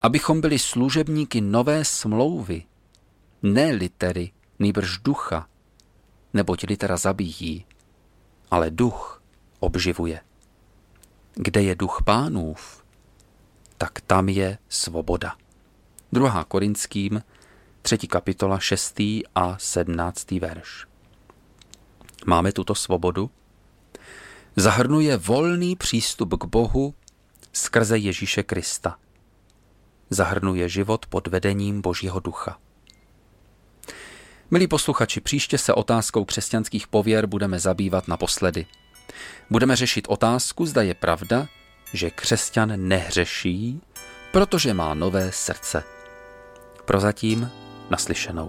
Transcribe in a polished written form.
abychom byli služebníky nové smlouvy, ne litery, nýbrž ducha, neboť litera zabíjí, ale duch obživuje. Kde je duch Pánův, tak tam je svoboda. 2. Korinským, 3. kapitola, 6. a 17. verš. Máme tuto svobodu? Zahrnuje volný přístup k Bohu skrze Ježíše Krista. Zahrnuje život pod vedením Božího ducha. Milí posluchači, příště se otázkou křesťanských pověr budeme zabývat naposledy. Budeme řešit otázku, zda je pravda, že křesťan nehřeší, protože má nové srdce. Prozatím naslyšenou.